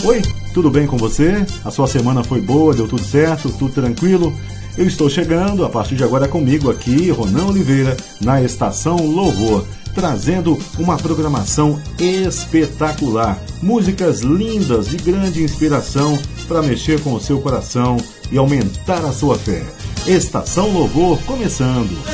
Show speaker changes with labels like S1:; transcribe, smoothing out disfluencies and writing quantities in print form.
S1: Oi, tudo bem com você? A sua semana foi boa, deu tudo certo, tudo tranquilo? Eu estou chegando, a partir de agora comigo aqui, Ronan Oliveira, na Estação Louvor, trazendo uma programação espetacular. Músicas lindas, de grande inspiração, para mexer com o seu coração e aumentar a sua fé. Estação Louvor começando.